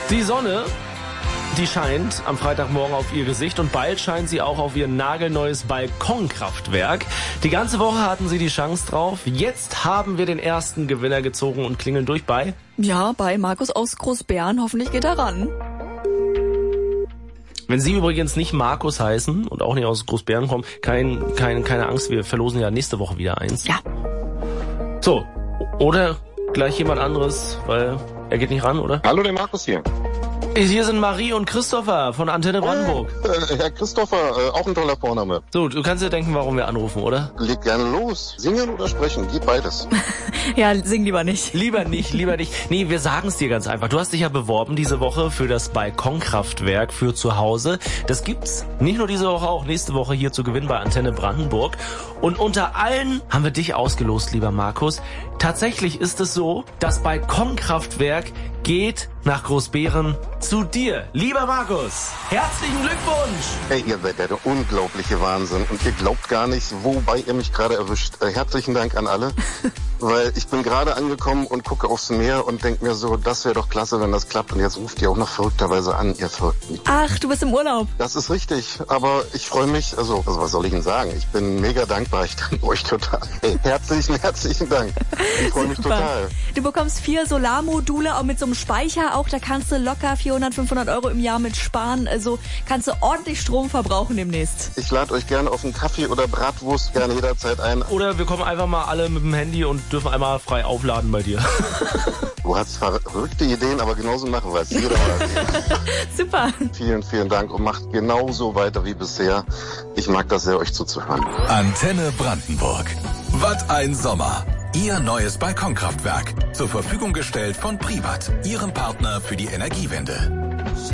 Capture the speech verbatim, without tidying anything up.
Die Sonne, die scheint am Freitagmorgen auf ihr Gesicht und bald scheint sie auch auf ihr nagelneues Balkonkraftwerk. Die ganze Woche hatten sie die Chance drauf. Jetzt haben wir den ersten Gewinner gezogen und klingeln durch bei... Ja, bei Markus aus Großbären. Hoffentlich geht er ran. Wenn Sie übrigens nicht Markus heißen und auch nicht aus Großbären kommen, kein, kein, keine Angst, wir verlosen ja nächste Woche wieder eins. Ja. So, oder gleich jemand anderes, weil er geht nicht ran, oder? Hallo, der Markus hier. Hier sind Marie und Christopher von Antenne Brandenburg. Äh, Herr Christopher, äh, auch ein toller Vorname. So, du kannst dir denken, warum wir anrufen, oder? Leg gerne los. Singen oder sprechen, geht beides. Ja, sing lieber nicht. Lieber nicht, lieber nicht. Nee, wir sagen es dir ganz einfach. Du hast dich ja beworben diese Woche für das Balkonkraftwerk für zu Hause. Das gibt's nicht nur diese Woche, auch nächste Woche hier zu gewinnen bei Antenne Brandenburg. Und unter allen haben wir dich ausgelost, lieber Markus. Tatsächlich ist es so, das Balkonkraftwerk geht nach Großbären zu dir. Lieber Markus, herzlichen Glückwunsch! Hey, ihr seid ja der unglaubliche Wahnsinn. Und ihr glaubt gar nicht, wobei ihr mich gerade erwischt. Äh, herzlichen Dank an alle. Weil ich bin gerade angekommen und gucke aufs Meer und denke mir so, das wäre doch klasse, wenn das klappt. Und jetzt ruft ihr auch noch verrückterweise an, ihr Verrückten. Ach, du bist im Urlaub. Das ist richtig, aber ich freue mich, also, also was soll ich Ihnen sagen? Ich bin mega dankbar, ich danke euch total. Hey, herzlichen, herzlichen Dank. Ich freue mich Super. total. Du bekommst vier Solarmodule, auch mit so einem Speicher, auch da kannst du locker vierhundert, fünfhundert Euro im Jahr mit sparen. Also kannst du ordentlich Strom verbrauchen demnächst. Ich lade euch gerne auf einen Kaffee oder Bratwurst gerne jederzeit ein. Oder wir kommen einfach mal alle mit dem Handy und dürfen einmal frei aufladen bei dir. Du hast verrückte Ideen, aber genauso machen wir es. Jeder mal. Super. Vielen, vielen Dank und macht genauso weiter wie bisher. Ich mag das sehr, euch zuzuhören. Antenne Brandenburg. Was ein Sommer. Ihr neues Balkonkraftwerk. Zur Verfügung gestellt von Privat, Ihrem Partner für die Energiewende.